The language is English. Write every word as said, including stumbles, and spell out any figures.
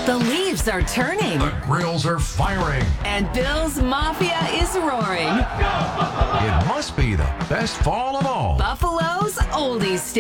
The leaves are turning. The grills are firing. And Bill's Mafia is roaring. It must be the best fall of all. Buffalo's Oldies Station.